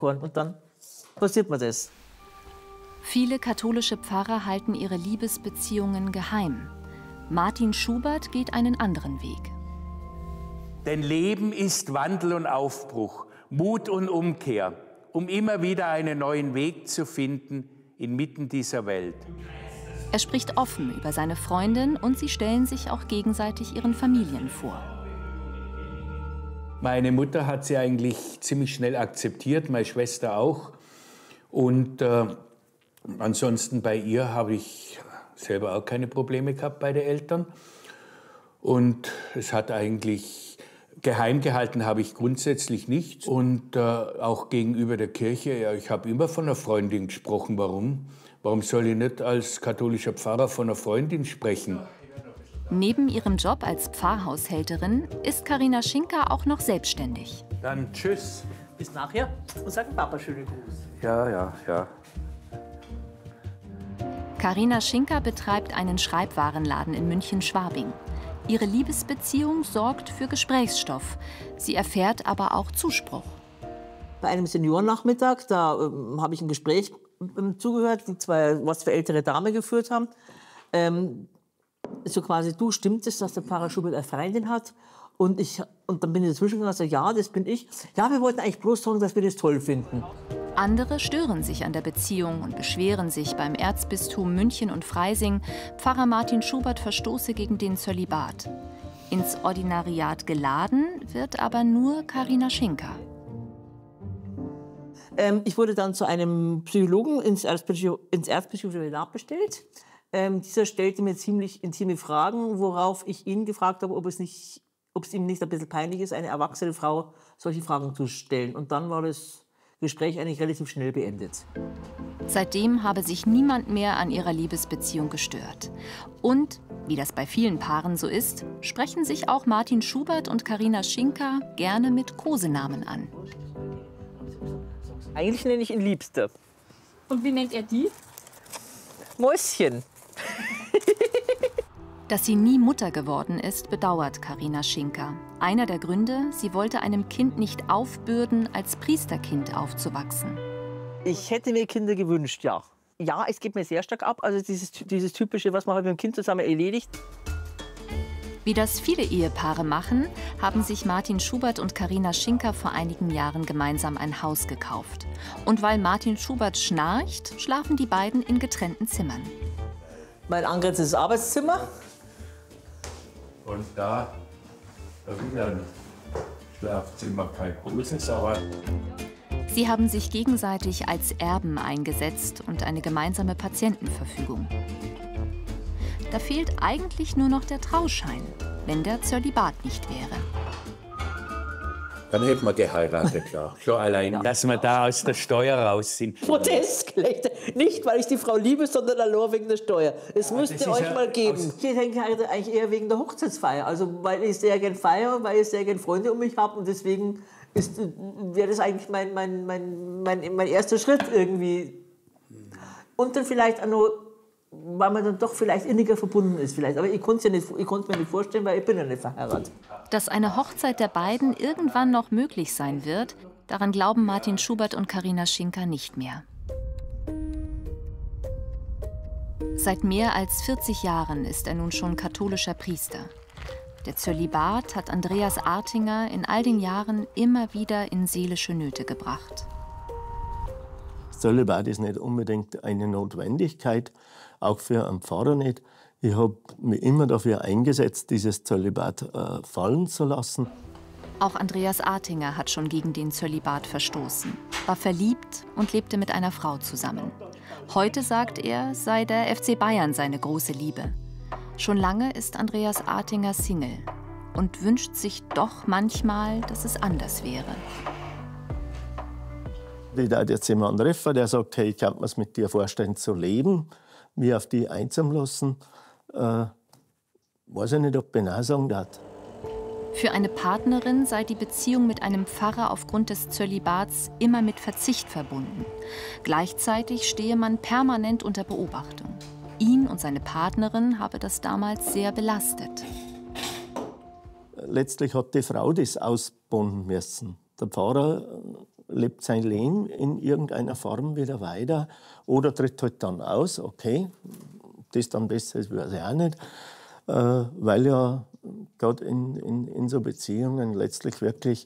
Und dann passiert mir das. Viele katholische Pfarrer halten ihre Liebesbeziehungen geheim. Martin Schubert geht einen anderen Weg. Denn Leben ist Wandel und Aufbruch, Mut und Umkehr, um immer wieder einen neuen Weg zu finden inmitten dieser Welt. Er spricht offen über seine Freundin und sie stellen sich auch gegenseitig ihren Familien vor. Meine Mutter hat sie eigentlich ziemlich schnell akzeptiert, meine Schwester auch. Und ansonsten bei ihr habe ich selber auch keine Probleme gehabt bei den Eltern. Und es hat eigentlich geheim gehalten habe ich grundsätzlich nichts. Und auch gegenüber der Kirche, ja, ich habe immer von einer Freundin gesprochen. Warum? Warum soll ich nicht als katholischer Pfarrer von einer Freundin sprechen? Neben ihrem Job als Pfarrhaushälterin ist Carina Schinker auch noch selbstständig. Dann tschüss. Bis nachher und sagen Papa schönen Gruß. Ja. Carina Schinker betreibt einen Schreibwarenladen in München-Schwabing. Ihre Liebesbeziehung sorgt für Gesprächsstoff. Sie erfährt aber auch Zuspruch. Bei einem Seniorennachmittag, da habe ich ein Gespräch zugehört, die zwei, was für ältere Dame geführt haben. So quasi, du, stimmt es, dass der Pfarrer Schubert eine Freundin hat? Und dann bin ich dazwischen gegangen und gesagt, ja, das bin ich. Ja, wir wollten eigentlich bloß sagen, dass wir das toll finden. Andere stören sich an der Beziehung und beschweren sich beim Erzbistum München und Freising, Pfarrer Martin Schubert verstoße gegen den Zölibat. Ins Ordinariat geladen wird aber nur Carina Schinker. Ich wurde dann zu einem Psychologen ins erzbischöfliche Seminar bestellt. Dieser stellte mir ziemlich intime Fragen, worauf ich ihn gefragt habe, ob es ihm nicht ein bisschen peinlich ist, eine erwachsene Frau solche Fragen zu stellen. Und dann war das Gespräch eigentlich relativ schnell beendet. Seitdem habe sich niemand mehr an ihrer Liebesbeziehung gestört. Und, wie das bei vielen Paaren so ist, sprechen sich auch Martin Schubert und Carina Schinker gerne mit Kosenamen an. Eigentlich nenne ich ihn Liebster. Und wie nennt er die? Mäuschen. Dass sie nie Mutter geworden ist, bedauert Carina Schinker. Einer der Gründe, sie wollte einem Kind nicht aufbürden, als Priesterkind aufzuwachsen. Ich hätte mir Kinder gewünscht, ja. Ja, es geht mir sehr stark ab. Also dieses typische, was man halt mit dem Kind zusammen erledigt. Wie das viele Ehepaare machen, haben sich Martin Schubert und Carina Schinker vor einigen Jahren gemeinsam ein Haus gekauft. Und weil Martin Schubert schnarcht, schlafen die beiden in getrennten Zimmern. Mein angrenzendes Arbeitszimmer. Und da wieder ein Schlafzimmer, kein großes, aber... Sie haben sich gegenseitig als Erben eingesetzt und eine gemeinsame Patientenverfügung. Da fehlt eigentlich nur noch der Trauschein, wenn der Zölibat nicht wäre. Dann hätten wir geheiratet, klar. Schon allein, ja. Dass wir da aus der Steuer raus sind. Protestgelächter. Nicht, weil ich die Frau liebe, sondern allein wegen der Steuer. Es müsste euch ja mal geben. Ich denke eigentlich eher wegen der Hochzeitsfeier. Also, weil ich sehr gern feiere, weil ich sehr gern Freunde um mich habe. Und deswegen wäre das eigentlich mein erster Schritt irgendwie. Und dann vielleicht auch noch, weil man dann doch vielleicht inniger verbunden ist. Vielleicht. Aber ich konnte es mir nicht vorstellen, weil ich bin ja nicht verheiratet. Dass eine Hochzeit der beiden irgendwann noch möglich sein wird, daran glauben Martin Schubert und Carina Schinker nicht mehr. Seit mehr als 40 Jahren ist er nun schon katholischer Priester. Der Zölibat hat Andreas Artinger in all den Jahren immer wieder in seelische Nöte gebracht. Das Zölibat ist nicht unbedingt eine Notwendigkeit, auch für einen Pfarrer nicht. Ich habe mich immer dafür eingesetzt, dieses Zölibat fallen zu lassen. Auch Andreas Artinger hat schon gegen den Zölibat verstoßen, war verliebt und lebte mit einer Frau zusammen. Heute sagt er, sei der FC Bayern seine große Liebe. Schon lange ist Andreas Artinger Single und wünscht sich doch manchmal, dass es anders wäre. Ich darf jetzt jemanden treffen, der sagt, hey, ich kann mir es mit dir vorstellen zu leben, mich auf die einzulassen. Weiß ich nicht, ob ich Nein sagen darf. Für eine Partnerin sei die Beziehung mit einem Pfarrer aufgrund des Zölibats immer mit Verzicht verbunden. Gleichzeitig stehe man permanent unter Beobachtung. Ihn und seine Partnerin habe das damals sehr belastet. Letztlich hat die Frau das ausbauen müssen. Der Pfarrer lebt sein Leben in irgendeiner Form wieder weiter oder tritt halt dann aus, okay, das dann besser ist, weiß ich auch nicht, weil ja gerade in so Beziehungen letztlich wirklich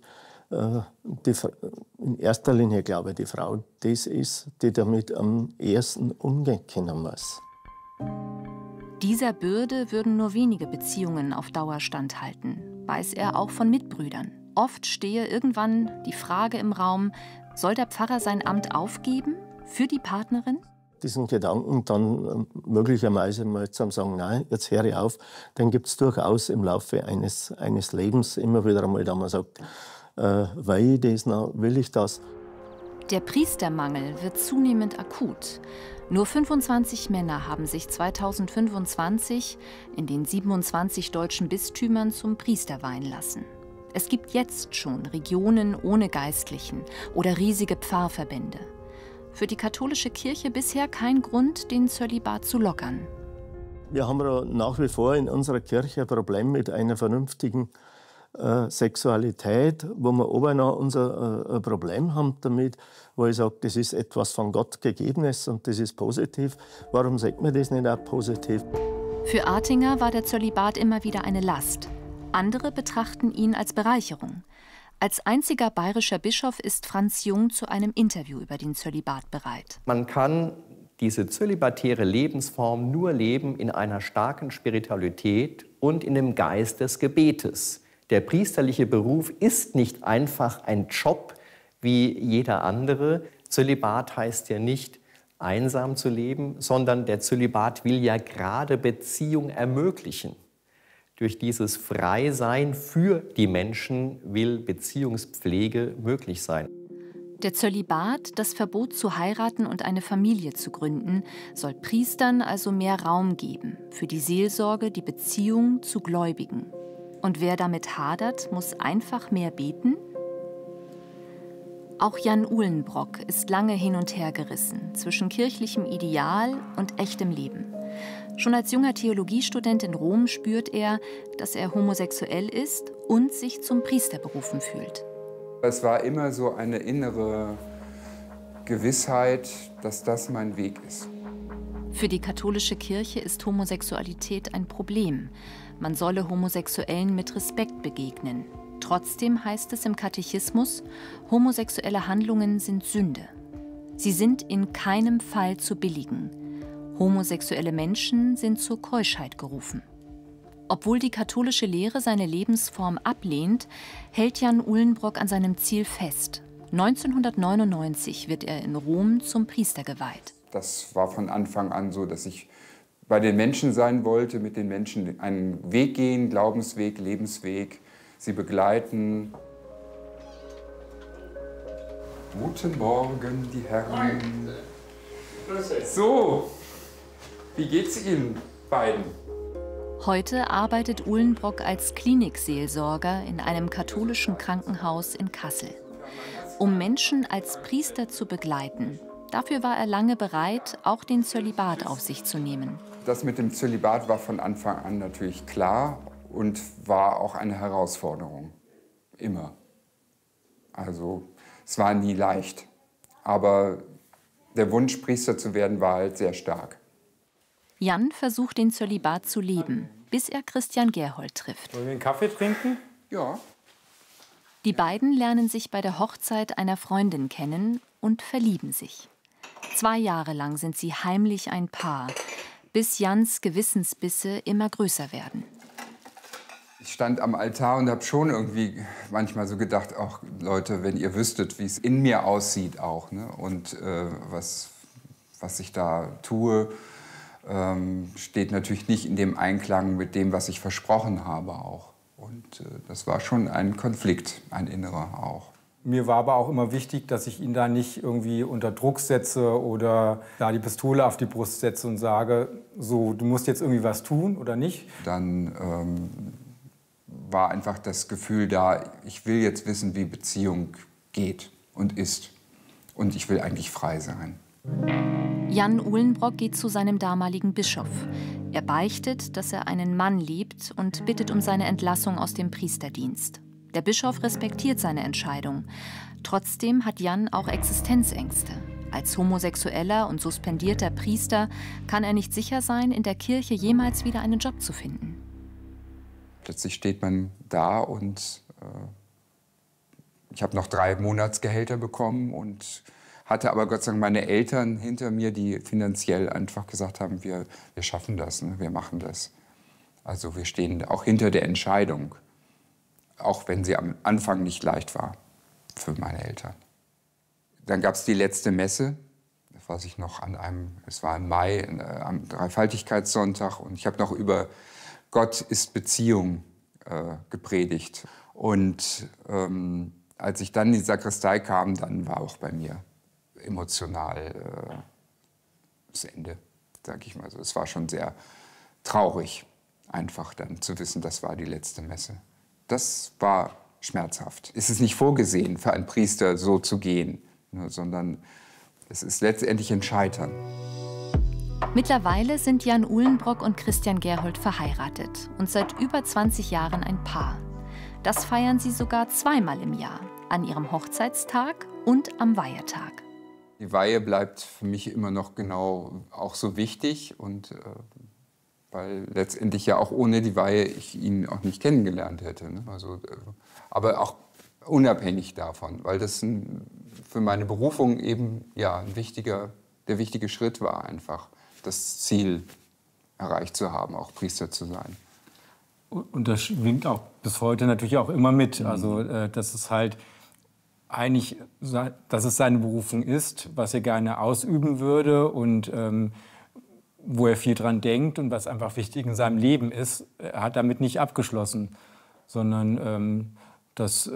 in erster Linie, glaube ich, die Frau das ist, die damit am ehesten umgehen können muss. Dieser Bürde würden nur wenige Beziehungen auf Dauer standhalten, weiß er auch von Mitbrüdern. Oft stehe irgendwann die Frage im Raum, soll der Pfarrer sein Amt aufgeben für die Partnerin? Diesen Gedanken dann möglicherweise mal zu sagen, nein, jetzt höre ich auf, dann gibt es durchaus im Laufe eines Lebens immer wieder einmal, da man sagt, will ich das noch, will ich das? Der Priestermangel wird zunehmend akut. Nur 25 Männer haben sich 2025 in den 27 deutschen Bistümern zum Priester weihen lassen. Es gibt jetzt schon Regionen ohne Geistlichen oder riesige Pfarrverbände. Für die katholische Kirche bisher kein Grund, den Zölibat zu lockern. Wir haben ja nach wie vor in unserer Kirche ein Problem mit einer vernünftigen Sexualität, wo wir aber noch unser Problem haben damit, wo ich sage, das ist etwas von Gott Gegebenes und das ist positiv. Warum sagt man das nicht auch positiv? Für Artinger war der Zölibat immer wieder eine Last. Andere betrachten ihn als Bereicherung. Als einziger bayerischer Bischof ist Franz Jung zu einem Interview über den Zölibat bereit. Man kann diese zölibatäre Lebensform nur leben in einer starken Spiritualität und in dem Geist des Gebetes. Der priesterliche Beruf ist nicht einfach ein Job wie jeder andere. Zölibat heißt ja nicht, einsam zu leben, sondern der Zölibat will ja gerade Beziehung ermöglichen. Durch dieses Freisein für die Menschen will Beziehungspflege möglich sein. Der Zölibat, das Verbot zu heiraten und eine Familie zu gründen, soll Priestern also mehr Raum geben für die Seelsorge, die Beziehung zu Gläubigen. Und wer damit hadert, muss einfach mehr beten? Auch Jan Uhlenbrock ist lange hin und her gerissen zwischen kirchlichem Ideal und echtem Leben. Schon als junger Theologiestudent in Rom spürt er, dass er homosexuell ist und sich zum Priester berufen fühlt. Es war immer so eine innere Gewissheit, dass das mein Weg ist. Für die katholische Kirche ist Homosexualität ein Problem. Man solle Homosexuellen mit Respekt begegnen. Trotzdem heißt es im Katechismus, homosexuelle Handlungen sind Sünde. Sie sind in keinem Fall zu billigen. Homosexuelle Menschen sind zur Keuschheit gerufen. Obwohl die katholische Lehre seine Lebensform ablehnt, hält Jan Uhlenbrock an seinem Ziel fest. 1999 wird er in Rom zum Priester geweiht. Das war von Anfang an so, dass ich bei den Menschen sein wollte, mit den Menschen einen Weg gehen, Glaubensweg, Lebensweg, sie begleiten. Guten Morgen, die Herren. So, wie geht's Ihnen beiden? Heute arbeitet Uhlenbrock als Klinikseelsorger in einem katholischen Krankenhaus in Kassel. Um Menschen als Priester zu begleiten, dafür war er lange bereit, auch den Zölibat auf sich zu nehmen. Das mit dem Zölibat war von Anfang an natürlich klar und war auch eine Herausforderung. Immer. Also es war nie leicht. Aber der Wunsch, Priester zu werden, war halt sehr stark. Jan versucht, den Zölibat zu leben, bis er Christian Gerhold trifft. Wollen wir einen Kaffee trinken? Ja. Die beiden lernen sich bei der Hochzeit einer Freundin kennen und verlieben sich. 2 Jahre lang sind sie heimlich ein Paar, bis Jans Gewissensbisse immer größer werden. Ich stand am Altar und habe schon irgendwie manchmal so gedacht, ach Leute, wenn ihr wüsstet, wie es in mir aussieht auch, ne? Und was ich da tue, steht natürlich nicht in dem Einklang mit dem, was ich versprochen habe auch. Und das war schon ein Konflikt, ein innerer auch. Mir war aber auch immer wichtig, dass ich ihn da nicht irgendwie unter Druck setze oder da die Pistole auf die Brust setze und sage, so, du musst jetzt irgendwie was tun oder nicht. Dann war einfach das Gefühl da, ich will jetzt wissen, wie Beziehung geht und ist. Und ich will eigentlich frei sein. Jan Uhlenbrock geht zu seinem damaligen Bischof. Er beichtet, dass er einen Mann liebt und bittet um seine Entlassung aus dem Priesterdienst. Der Bischof respektiert seine Entscheidung. Trotzdem hat Jan auch Existenzängste. Als homosexueller und suspendierter Priester kann er nicht sicher sein, in der Kirche jemals wieder einen Job zu finden. Plötzlich steht man da und ich habe noch 3 Monatsgehälter bekommen und hatte aber Gott sei Dank meine Eltern hinter mir, die finanziell einfach gesagt haben, wir schaffen das, ne? Wir machen das. Also wir stehen auch hinter der Entscheidung, auch wenn sie am Anfang nicht leicht war für meine Eltern. Dann gab es die letzte Messe, das weiß ich noch, es war im Mai, am Dreifaltigkeitssonntag, und ich habe noch über Gott ist Beziehung gepredigt. Und als ich dann in die Sakristei kam, dann war auch bei mir emotional das Ende, sage ich mal so. Es war schon sehr traurig, einfach dann zu wissen, das war die letzte Messe. Das war schmerzhaft. Es ist nicht vorgesehen, für einen Priester so zu gehen, ne, sondern es ist letztendlich ein Scheitern. Mittlerweile sind Jan Uhlenbrock und Christian Gerhold verheiratet und seit über 20 Jahren ein Paar. Das feiern sie sogar 2-mal im Jahr, an ihrem Hochzeitstag und am Weihetag. Die Weihe bleibt für mich immer noch genau auch so wichtig, und weil letztendlich ja auch ohne die Weihe ich ihn auch nicht kennengelernt hätte. Ne? Also, aber auch unabhängig davon, weil das für meine Berufung eben ja der wichtige Schritt war, einfach das Ziel erreicht zu haben, auch Priester zu sein. Und das schwingt auch bis heute natürlich auch immer mit. Also dass es halt eigentlich, dass es seine Berufung ist, was er gerne ausüben würde und wo er viel dran denkt und was einfach wichtig in seinem Leben ist. Er hat damit nicht abgeschlossen, sondern das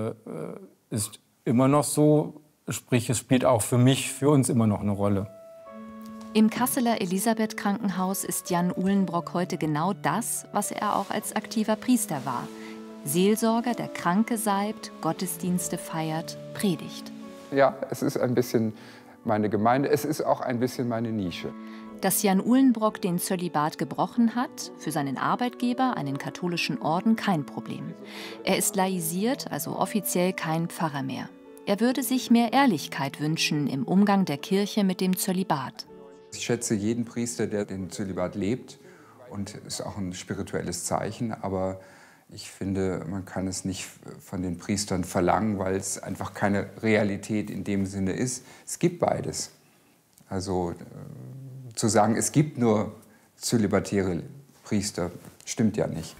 ist immer noch so, sprich es spielt auch für uns immer noch eine Rolle. Im Kasseler Elisabeth-Krankenhaus ist Jan Uhlenbrock heute genau das, was er auch als aktiver Priester war. Seelsorger, der Kranke salbt, Gottesdienste feiert, predigt. Ja, es ist ein bisschen meine Gemeinde, es ist auch ein bisschen meine Nische. Dass Jan Uhlenbrock den Zölibat gebrochen hat, für seinen Arbeitgeber, einen katholischen Orden, kein Problem. Er ist laisiert, also offiziell kein Pfarrer mehr. Er würde sich mehr Ehrlichkeit wünschen im Umgang der Kirche mit dem Zölibat. Ich schätze jeden Priester, der den Zölibat lebt, und ist auch ein spirituelles Zeichen, aber ich finde, man kann es nicht von den Priestern verlangen, weil es einfach keine Realität in dem Sinne ist. Es gibt beides. Also zu sagen, es gibt nur zölibatäre Priester, stimmt ja nicht.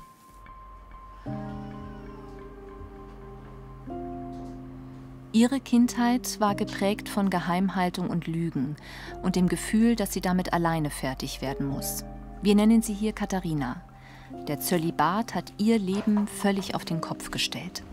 Ihre Kindheit war geprägt von Geheimhaltung und Lügen und dem Gefühl, dass sie damit alleine fertig werden muss. Wir nennen sie hier Katharina. Der Zölibat hat ihr Leben völlig auf den Kopf gestellt.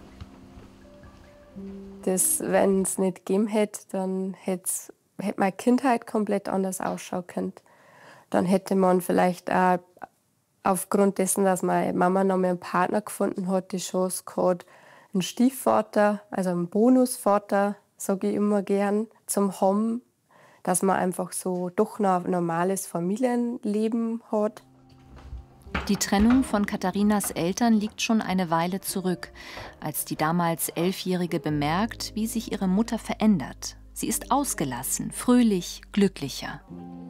Wenn es nicht gegeben hätte, dann hätte meine Kindheit komplett anders ausschauen können. Dann hätte man vielleicht auch aufgrund dessen, dass meine Mama noch mal einen Partner gefunden hat, die Chance gehabt, einen Stiefvater, also einen Bonusvater, sage ich immer gern, zum haben, dass man einfach so doch noch ein normales Familienleben hat. Die Trennung von Katharinas Eltern liegt schon eine Weile zurück, als die damals 11-Jährige bemerkt, wie sich ihre Mutter verändert. Sie ist ausgelassen, fröhlich, glücklicher.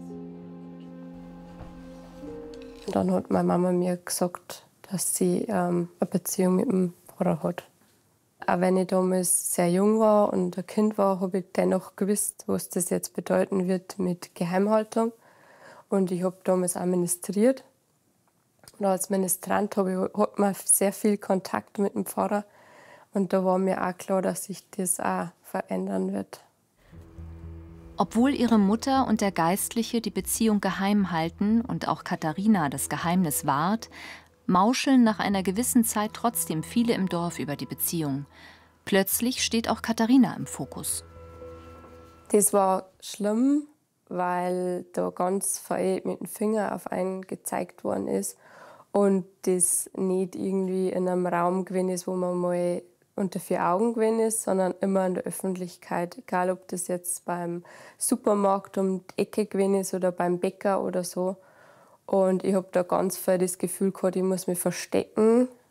Und dann hat meine Mama mir gesagt, dass sie eine Beziehung mit dem Pfarrer hat. Auch wenn ich damals sehr jung war und ein Kind war, habe ich dennoch gewusst, was das jetzt bedeuten wird mit Geheimhaltung. Und ich habe damals auch ministriert. Und als Ministrant hat man sehr viel Kontakt mit dem Pfarrer. Und da war mir auch klar, dass sich das auch verändern wird. Obwohl ihre Mutter und der Geistliche die Beziehung geheim halten und auch Katharina das Geheimnis wahrt, mauscheln nach einer gewissen Zeit trotzdem viele im Dorf über die Beziehung. Plötzlich steht auch Katharina im Fokus. Das war schlimm, weil da ganz viel mit dem Finger auf einen gezeigt worden ist und das nicht irgendwie in einem Raum gewesen ist, wo man mal unter 4 Augen gewesen ist, sondern immer in der Öffentlichkeit. Egal, ob das jetzt beim Supermarkt um die Ecke gewesen ist oder beim Bäcker oder so. Und ich habe da ganz viel das Gefühl gehabt, ich muss mich verstecken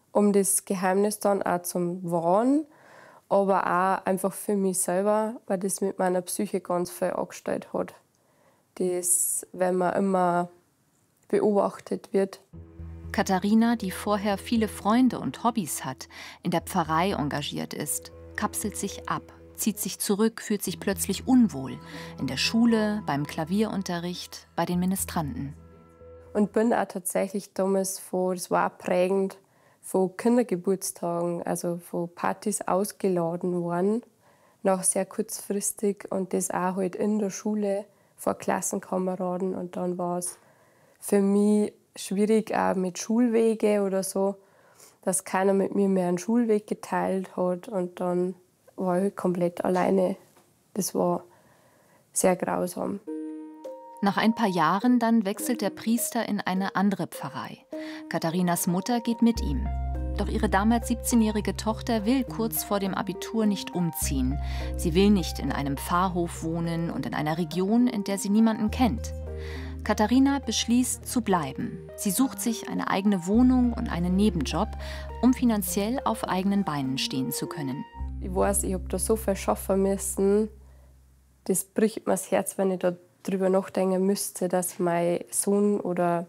um das Geheimnis dann auch zu wahren, aber auch einfach für mich selber, weil das mit meiner Psyche ganz viel angestellt hat. Das, wenn man immer beobachtet wird. Katharina, die vorher viele Freunde und Hobbys hat, in der Pfarrei engagiert ist, kapselt sich ab, zieht sich zurück, fühlt sich plötzlich unwohl. In der Schule, beim Klavierunterricht, bei den Ministranten. Und bin auch tatsächlich damals das war auch prägend, von Kindergeburtstagen, also von Partys ausgeladen worden, noch sehr kurzfristig und das auch halt in der Schule vor Klassenkameraden. Und dann war es für mich schwierig, auch mit Schulwege oder so, dass keiner mit mir mehr einen Schulweg geteilt hat. Und dann war ich komplett alleine. Das war sehr grausam. Nach ein paar Jahren dann wechselt der Priester in eine andere Pfarrei. Katharinas Mutter geht mit ihm. Doch ihre damals 17-jährige Tochter will kurz vor dem Abitur nicht umziehen. Sie will nicht in einem Pfarrhof wohnen und in einer Region, in der sie niemanden kennt. Katharina beschließt zu bleiben. Sie sucht sich eine eigene Wohnung und einen Nebenjob, um finanziell auf eigenen Beinen stehen zu können. Ich weiß, ich habe da so viel schaffen müssen. Das bricht mir das Herz, wenn ich darüber nachdenken müsste, dass mein Sohn oder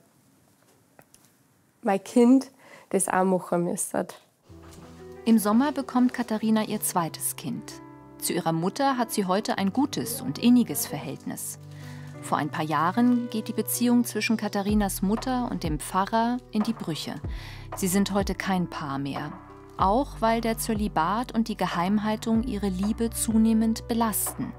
mein Kind das auch machen müsste. Im Sommer bekommt Katharina ihr zweites Kind. Zu ihrer Mutter hat sie heute ein gutes und inniges Verhältnis. Vor ein paar Jahren geht die Beziehung zwischen Katharinas Mutter und dem Pfarrer in die Brüche. Sie sind heute kein Paar mehr. Auch weil der Zölibat und die Geheimhaltung ihre Liebe zunehmend belasten.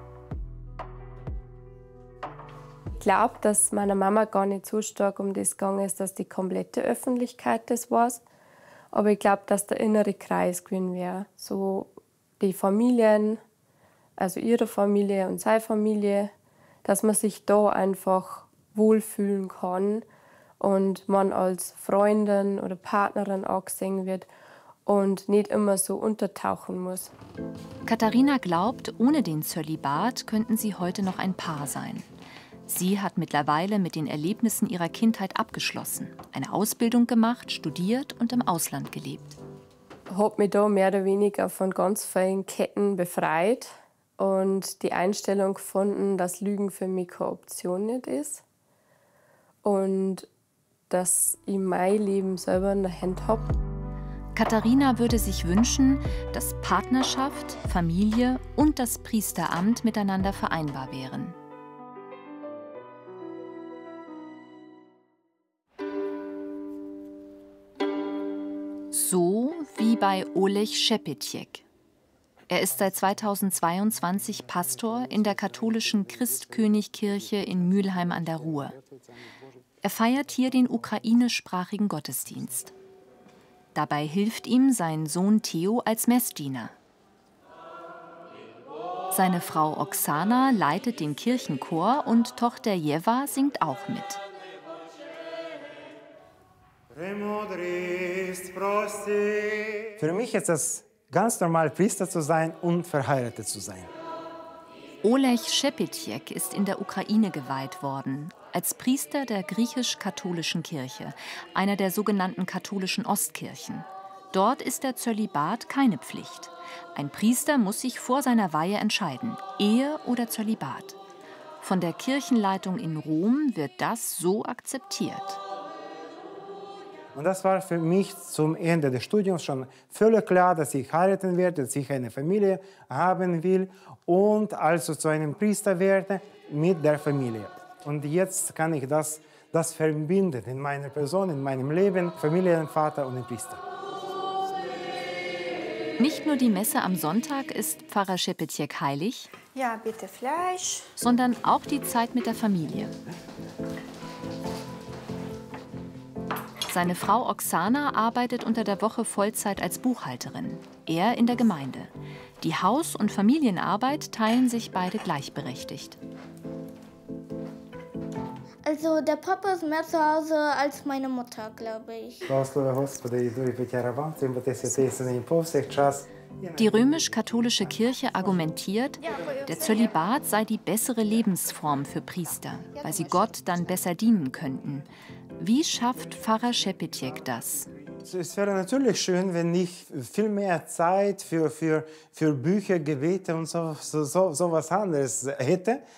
Ich glaube, dass meiner Mama gar nicht so stark um das gegangen ist, dass die komplette Öffentlichkeit das war. Aber ich glaube, dass der innere Kreis gewesen wäre. So die Familien, also ihre Familie und seine Familie, dass man sich da einfach wohlfühlen kann und man als Freundin oder Partnerin angesehen wird und nicht immer so untertauchen muss. Katharina glaubt, ohne den Zölibat könnten sie heute noch ein Paar sein. Sie hat mittlerweile mit den Erlebnissen ihrer Kindheit abgeschlossen, eine Ausbildung gemacht, studiert und im Ausland gelebt. Ich habe mich da mehr oder weniger von ganz vielen Ketten befreit und die Einstellung gefunden, dass Lügen für mich keine Option nicht ist und dass ich mein Leben selber in der Hand habe. Katharina würde sich wünschen, dass Partnerschaft, Familie und das Priesteramt miteinander vereinbar wären. So wie bei Olech Szepeciek. Er ist seit 2022 Pastor in der katholischen Christkönigkirche in Mülheim an der Ruhr. Er feiert hier den ukrainischsprachigen Gottesdienst. Dabei hilft ihm sein Sohn Theo als Messdiener. Seine Frau Oksana leitet den Kirchenchor und Tochter Jewa singt auch mit. Für mich ist es ganz normal, Priester zu sein und verheiratet zu sein. Olech Szepeciek ist in der Ukraine geweiht worden, als Priester der griechisch-katholischen Kirche, einer der sogenannten katholischen Ostkirchen. Dort ist der Zölibat keine Pflicht. Ein Priester muss sich vor seiner Weihe entscheiden, Ehe oder Zölibat. Von der Kirchenleitung in Rom wird das so akzeptiert. Und das war für mich zum Ende des Studiums schon völlig klar, dass ich heiraten werde, dass ich eine Familie haben will und also zu einem Priester werde mit der Familie. Und jetzt kann ich das verbinden in meiner Person, in meinem Leben, Familienvater und Priester. Nicht nur die Messe am Sonntag ist Pfarrer Szepeciek heilig, ja, bitte Fleisch, sondern auch die Zeit mit der Familie. Seine Frau Oksana arbeitet unter der Woche Vollzeit als Buchhalterin, er in der Gemeinde. Die Haus- und Familienarbeit teilen sich beide gleichberechtigt. Also der Papa ist mehr zu Hause als meine Mutter, glaube ich. Die römisch-katholische Kirche argumentiert, der Zölibat sei die bessere Lebensform für Priester, weil sie Gott dann besser dienen könnten. Wie schafft Pfarrer Szepeciek das? Es wäre natürlich schön, wenn ich viel mehr Zeit für Bücher, Gebete und so was anderes hätte.